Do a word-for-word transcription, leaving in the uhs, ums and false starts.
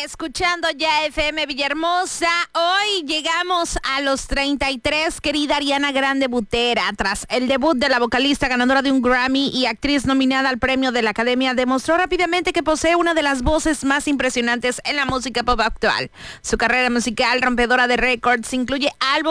escuchando ya F M Villahermosa. Hoy llegamos a los treinta y tres, querida Ariana Grande Butera. Tras el debut de la vocalista ganadora de un Grammy y actriz nominada al premio de la Academia, demostró rápidamente que posee una de las voces más impresionantes en la música pop actual. Su carrera musical, rompedora de récords, incluye álbumes